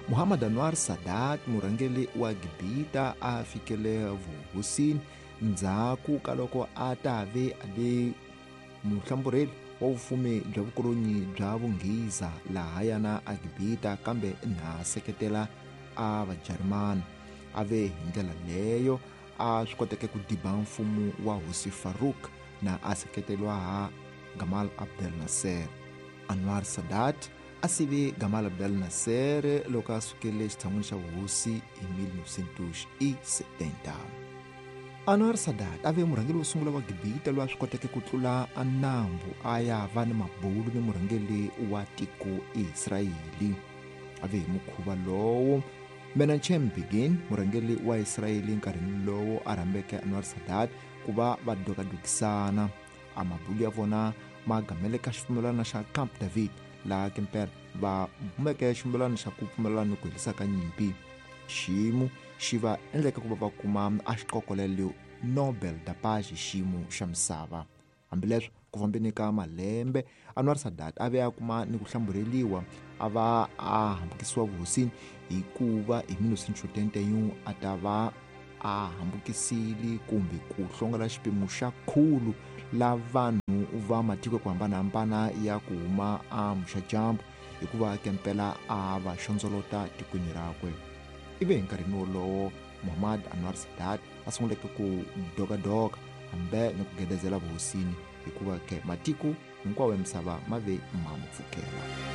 Muhammad Anwar Sadat, murhangeri wa Gibita, a fikele vuhosini ndzhaku ka loko a ta ve ale muhlambureli wa vufumi bya vukolonyi bya vunghiza lahayana a Gibita, kambe na seketela a vajarimani. A ve hi ndlela leyo a swi koteke ku diba mfumo wa hosi Farouk na a seketeriwa ha Gamal Abdel Nasser. Anwar Sadat a sive Gamal Abdel Nasser loko a sukele exitshan'wini xa vuhosi hi 1970. Anwar Sadat a ve murhangeri wo sungula wa Gibita loyi a swi koteke ku tlula a nambu a ya va ni mabulu ni murhangeri wa tiko Israyeli. A ve hi mukhuva lowo Menachem Begin, murhangeri wa Israyeli nkarhini lowo a rhambeke Anwar Sadat ku va va dokadokisana. A mabulu ya vona ma gamele ka xipfumelelano xa Camp David, laha kempela va humeke xipfumelelano xa ku pfumelelana ku herisa ka nyimpi. Xiyimo xi va endleke ku va va kuma a xikokolelo Nobel da Paz hi xiyimo xa misava. Hambileswo ku fambeni ka malembe Anwar Sadat a ve a kuma ni ku hlambureliwa, a va a hambukisiwa vuhosini hikuva hi 1971 a ta va a hambukisile kumbe ku hlongola xiphemu xa khulu la vanhu va matiko ku hambanahambana ya ku huma a muxadyambu hikuva kempela a va xondzolota tikweni rakwe. Ivi hi nkarhini wolowo Muhammad Anwar Sadat a sunguleke ku dokadoka hambe ni ku gedezela vuhosini hikuva ke matiko hinkwawo ya misava ma ve ma mu pfukela.